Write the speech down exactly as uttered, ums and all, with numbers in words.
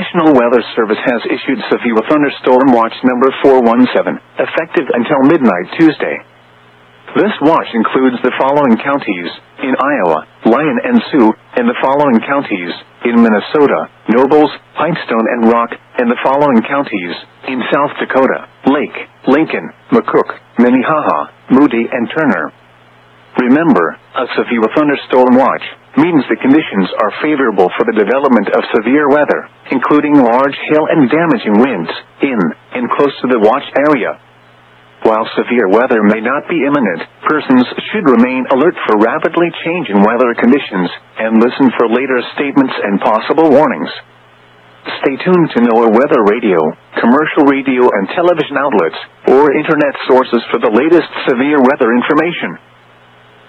National Weather Service has issued severe thunderstorm watch number four one seven, effective until midnight Tuesday. This watch includes the following counties: in Iowa, Lyon and Sioux, and the following counties: in Minnesota, Nobles, Pipestone and Rock, and the following counties: in South Dakota, Lake, Lincoln, McCook, Minnehaha, Moody and Turner. Remember, a severe thunderstorm watch means the conditions are favorable for the development of severe weather, including large hail and damaging winds, in and close to the watch area. While severe weather may not be imminent, persons should remain alert for rapidly changing weather conditions and listen for later statements and possible warnings. Stay tuned to NOAA Weather Radio, commercial radio and television outlets, or internet sources for the latest severe weather information.